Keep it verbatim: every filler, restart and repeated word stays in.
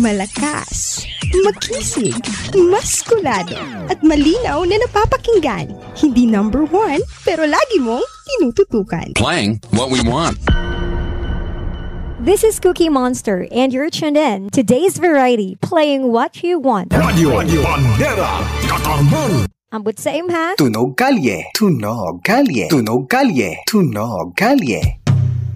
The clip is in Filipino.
Malakas, makisig, maskulado, at malinaw na napapakinggan. Hindi number one, pero lagi mong tinututukan. Playing what we want. This is Cookie Monster, and you're tuned in to Today's Variety, playing what you want. Radio, Radio Bandera, Katarman. Ambot sa imha. Tunog kalye, tunog kalye, tunog kalye, tunog kalye.